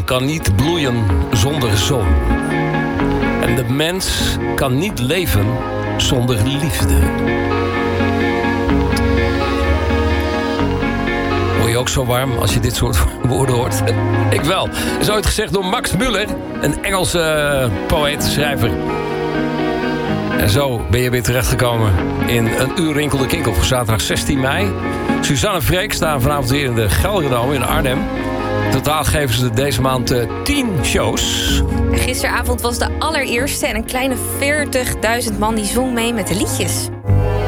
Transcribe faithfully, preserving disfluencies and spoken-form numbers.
kan niet bloeien zonder zon. En de mens kan niet leven zonder liefde. Word je ook zo warm als je dit soort woorden hoort? Ik wel. Dat is ooit gezegd door Max Muller, een Engelse uh, poëet, schrijver. En zo ben je weer terechtgekomen in een uur Rinkel de Kinkel voor zaterdag zestien mei. Suzanne Freek staan vanavond weer in de Gelredome in Arnhem. Totaal geven ze deze maand uh, tien shows. Gisteravond was de allereerste en een kleine veertigduizend man die zong mee met de liedjes.